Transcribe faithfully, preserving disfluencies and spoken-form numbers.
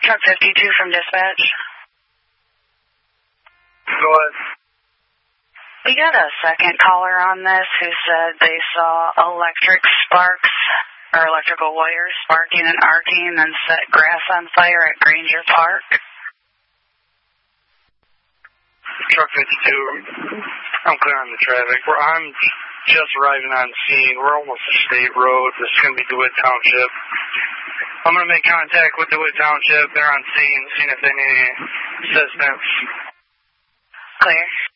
Truck fifty-two from dispatch. Go ahead. We got a second caller on this who said they saw electric sparks or electrical wires sparking and arcing and set grass on fire at Granger Park. Truck fifty-two, I'm clearing the traffic. We're, I'm just arriving on scene. We're almost to State Road. This is going to be DeWitt Township. I'm going to make contact with DeWitt Township. They're on scene, seeing if they need any assistance. Clear.